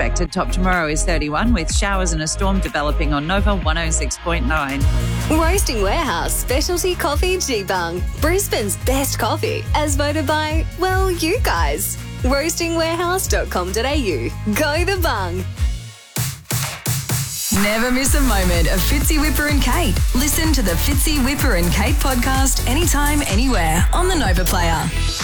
expected. Top tomorrow is 31 with showers and a storm developing on Nova 106.9. Roasting Warehouse Specialty Coffee G-Bung. Brisbane's best coffee, as voted by, well, you guys. roastingwarehouse.com.au. Go the bung. Never miss a moment of Fitzy, Whipper and Kate. Listen to the Fitzy, Whipper and Kate podcast anytime, anywhere on the Nova Player.